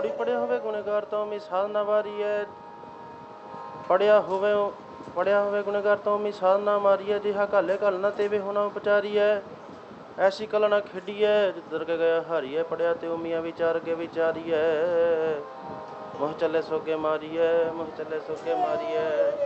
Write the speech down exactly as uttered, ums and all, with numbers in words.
ਪੌੜੀ ਪੜਿਆ ਹੋਵੇ ਗੁਣੇਗਾਰ ਤਾਂ ਉਮੀ ਸਾਧਨਾ ਵਾਰੀ ਹੈ। ਪੜਿਆ ਹੋਵੇ ਪੜਿਆ ਹੋਵੇ ਗੁਣੇਗਾਰ ਤਾਂ ਉਮੀ ਸਾਧਨਾ ਮਾਰੀ ਹੈ। ਜਿਹਾ ਘਾਲੇ ਘਲ ਨਾ ਤੇਵੇ ਹੋਣਾ ਉਪਚਾਰੀ ਹੈ। ਐਸੀ ਕਲਾ ਨਾ ਖੇਡੀ ਹੈ ਜਿੱਧਰ ਕੇ ਗਿਆ ਹਾਰੀ ਹੈ। ਪੜਿਆ ਤੇ ਉਮੀਆਂ ਵਿਚਾਰ ਕੇ ਵਿਚਾਰੀ ਹੈ। ਮੁਹ ਚੱਲੇ ਸੋਗੇ ਮਾਰੀ ਹੈ ਮੁਹ ਚੱਲੇ ਸੋਗੇ ਮਾਰੀ ਹੈ।